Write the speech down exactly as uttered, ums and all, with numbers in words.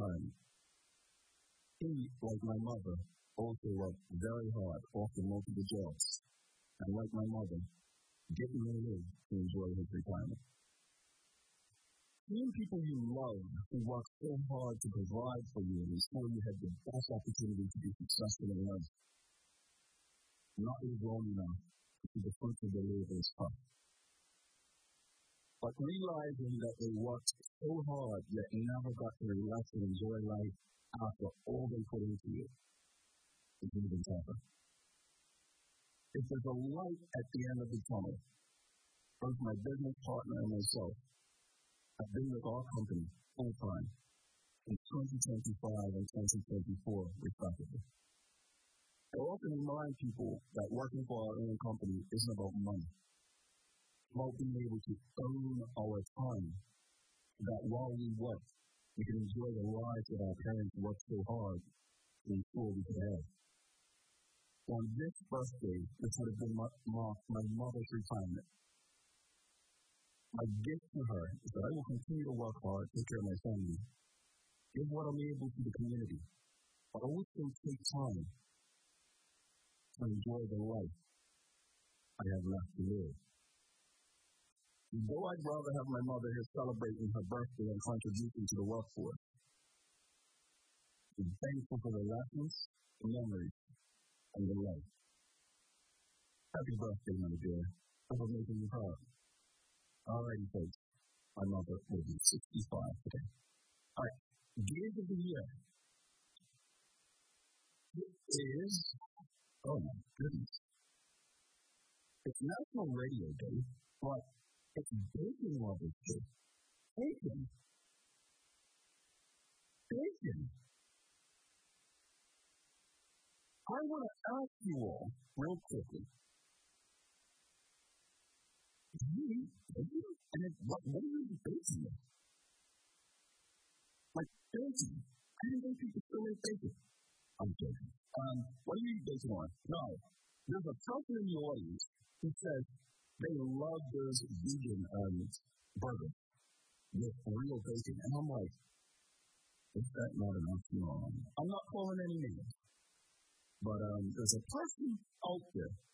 retirement. He, like my mother, also worked very hard, often multiple jobs, and like my mother, didn't live to enjoy his retirement. Seeing people you love who work so hard to provide for you and ensure you have the best opportunity to be successful in life, not live long enough to see the fruits of their labor is tough. But realizing that they worked so hard yet never got to relax and enjoy life after all they put into it is even tougher. If there's a light at the end of the tunnel, both my business partner and myself have been with our company full-time in twenty twenty-five and twenty twenty-four, respectively. I often remind people that working for our own company isn't about money. It's about being able to own our time so that while we work, we can enjoy the lives that our parents worked so hard to ensure we could have. On this birthday, which would have been my, my, my mother's retirement, my gift to her is that I will continue to work hard, take care of my family, give what I'm able to the community, but also take time to enjoy the life I have left to live. Though I'd rather have my mother here celebrating her birthday and contributing to the workforce, I'm thankful for the lessons, the memories, and the life. Happy birthday, my dear. Hope I'm making you proud. Alrighty, folks. My mother will be sixty-five today. Alright, Games of the Year. It is, oh my goodness. It's National Radio Day, but it's Bacon Lovers Day. Bacon. Bacon. I want to ask you all, real quickly, do you eat bacon? And it, what, what do you eat bacon with? Like, bacon. I didn't think people still eat bacon. I'm joking. Um, what do you eat bacon on? No. There's a person in the audience who says they love those vegan um, burgers with real bacon. And I'm like, is that not enough? No. I'm not calling any names. But um, there's a person out there